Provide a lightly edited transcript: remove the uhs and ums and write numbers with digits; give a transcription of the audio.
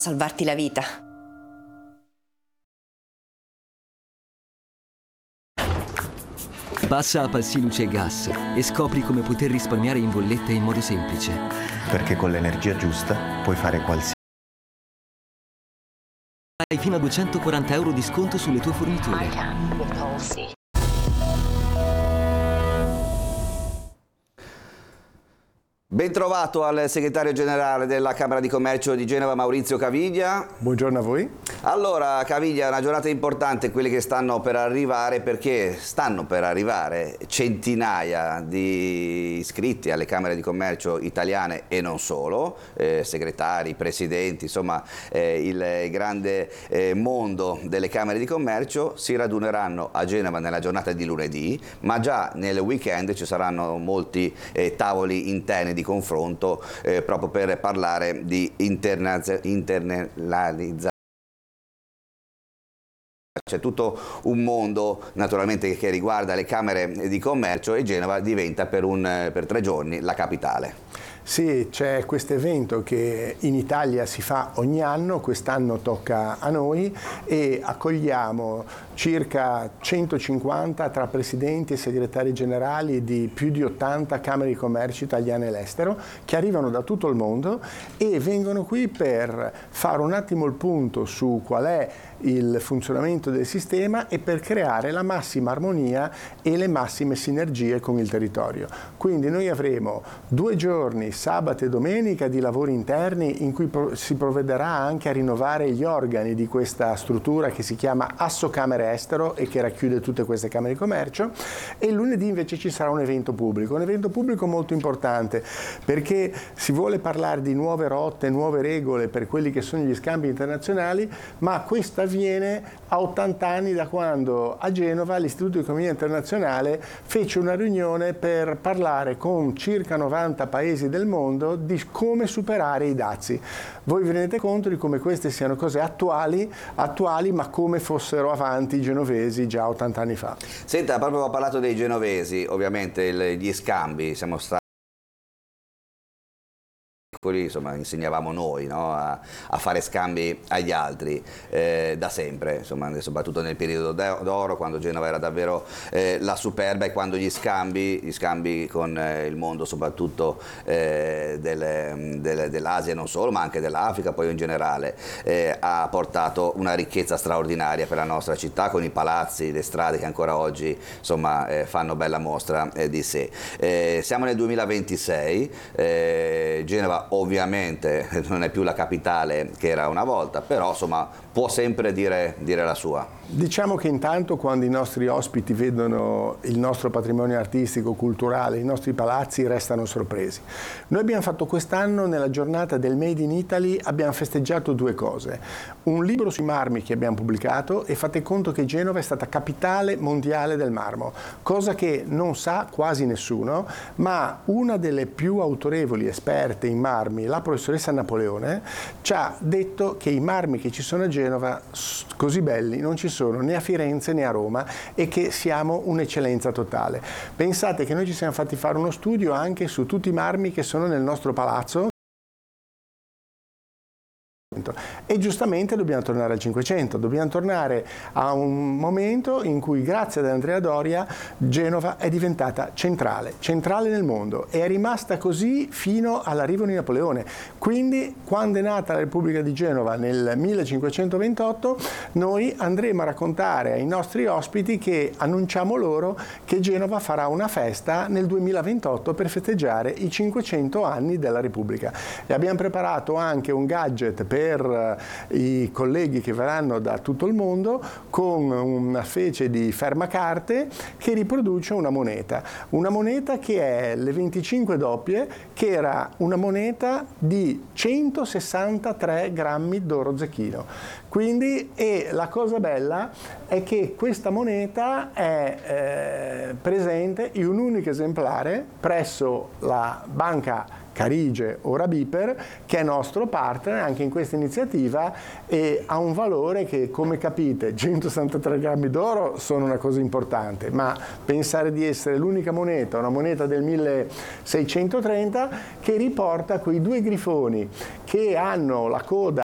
salvarti la vita. Passa a Palsi Luce e Gas e scopri come poter risparmiare in bolletta in modo semplice. Perché con l'energia giusta puoi fare qualsiasi. Hai fino a 240 euro di sconto sulle tue forniture. Ben trovato al segretario generale della Camera di Commercio di Genova, Maurizio Caviglia. Buongiorno a voi. Allora, Caviglia, è una giornata importante, quelle che stanno per arrivare, perché stanno per arrivare centinaia di iscritti alle Camere di Commercio italiane e non solo, segretari, presidenti, insomma il grande mondo delle Camere di Commercio si raduneranno a Genova nella giornata di lunedì, ma già nel weekend ci saranno molti tavoli interni di confronto proprio per parlare di internalizzazione. C'è tutto un mondo naturalmente che riguarda le Camere di Commercio e Genova diventa per 3 giorni la capitale. Sì, c'è questo evento che in Italia si fa ogni anno, quest'anno tocca a noi e accogliamo circa 150 tra presidenti e segretari generali di più di 80 Camere di Commercio italiane e l'estero che arrivano da tutto il mondo e vengono qui per fare un attimo il punto su qual è il funzionamento del sistema e per creare la massima armonia e le massime sinergie con il territorio. Quindi noi avremo 2 giorni, sabato e domenica, di lavori interni in cui si provvederà anche a rinnovare gli organi di questa struttura che si chiama Asso Camere Estero e che racchiude tutte queste Camere di Commercio, e il lunedì invece ci sarà un evento pubblico molto importante perché si vuole parlare di nuove rotte, nuove regole per quelli che sono gli scambi internazionali, ma questo avviene a 80 anni da quando a Genova l'Istituto di Economia Internazionale fece una riunione per parlare con circa 90 paesi del mondo di come superare i dazi. Voi vi rendete conto di come queste siano cose attuali ma come fossero avanti i genovesi già 80 anni fa. Senta, proprio ho parlato dei genovesi, ovviamente gli scambi, siamo stati insomma, insegnavamo noi, no? a fare scambi agli altri da sempre, insomma, soprattutto nel periodo d'oro, quando Genova era davvero la superba, e quando gli scambi con il mondo soprattutto dell'Asia, non solo, ma anche dell'Africa poi in generale, ha portato una ricchezza straordinaria per la nostra città, con i palazzi, le strade che ancora oggi insomma fanno bella mostra di sé. Siamo nel 2026, Genova ovviamente non è più la capitale che era una volta, però insomma può sempre dire la sua. Diciamo che intanto quando i nostri ospiti vedono il nostro patrimonio artistico, culturale, i nostri palazzi, restano sorpresi. Noi abbiamo fatto quest'anno, nella giornata del Made in Italy, abbiamo festeggiato 2 cose. Un libro sui marmi che abbiamo pubblicato, e fate conto che Genova è stata capitale mondiale del marmo, cosa che non sa quasi nessuno, ma una delle più autorevoli esperte in marmi, la professoressa Napoleone, ci ha detto che i marmi che ci sono a Genova così belli non ci sono né a Firenze né a Roma, e che siamo un'eccellenza totale. Pensate che noi ci siamo fatti fare uno studio anche su tutti i marmi che sono nel nostro palazzo, e giustamente dobbiamo tornare al 500, dobbiamo tornare a un momento in cui, grazie ad Andrea Doria, Genova è diventata centrale nel mondo, e è rimasta così fino all'arrivo di Napoleone. Quindi, quando è nata la Repubblica di Genova nel 1528, noi andremo a raccontare ai nostri ospiti che annunciamo loro che Genova farà una festa nel 2028 per festeggiare i 500 anni della Repubblica. E abbiamo preparato anche un gadget per i colleghi che verranno da tutto il mondo, con una specie di fermacarte che riproduce una moneta che è le 25 doppie, che era una moneta di 163 grammi d'oro zecchino. Quindi, e la cosa bella è che questa moneta è presente in un unico esemplare presso la banca Carige, ora Biper, che è nostro partner anche in questa iniziativa, e ha un valore che, come capite, 163 grammi d'oro sono una cosa importante, ma pensare di essere l'unica moneta, una moneta del 1630, che riporta quei 2 grifoni che hanno la coda